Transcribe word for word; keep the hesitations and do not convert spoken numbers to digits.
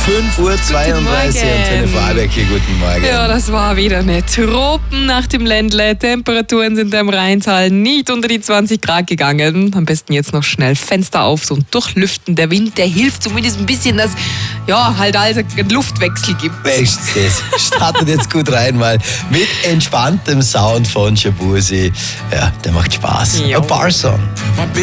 fünf Uhr zweiunddreißig Antenne Vorarlberg hier, guten Morgen. Ja, das war wieder eine Tropennacht im Ländle. Temperaturen sind im Rheintal nicht unter die zwanzig Grad gegangen. Am besten jetzt noch schnell Fenster auf und durchlüften. Der Wind, der hilft zumindest ein bisschen, dass ja, halt also einen Luftwechsel gibt. Bestes. Startet jetzt gut rein, mal mit entspanntem Sound von Shabuzi. Ja, der macht Spaß. Jo. Ein Bar-Song.